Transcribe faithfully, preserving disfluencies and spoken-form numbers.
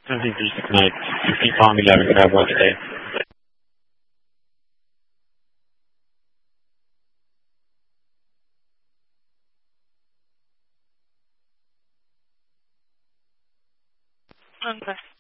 Please disconnect. fifty pound eleven grab today. Okay.